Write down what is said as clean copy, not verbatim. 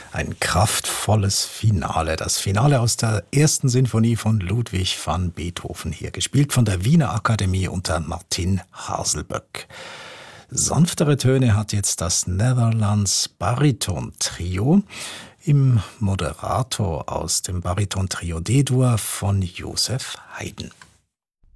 Ein kraftvolles Finale. Das Finale aus der ersten Sinfonie von Ludwig van Beethoven, hier gespielt von der Wiener Akademie unter Martin Haselböck. Sanftere Töne hat jetzt das Netherlands Bariton Trio im Moderato aus dem Bariton Trio D-Dur von Joseph Haydn.